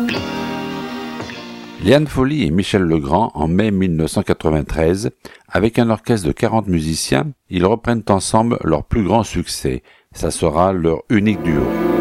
Liane Folly et Michel Legrand en mai 1993, avec un orchestre de 40 musiciens, ils reprennent ensemble leur plus grand succès. Ça sera leur unique duo.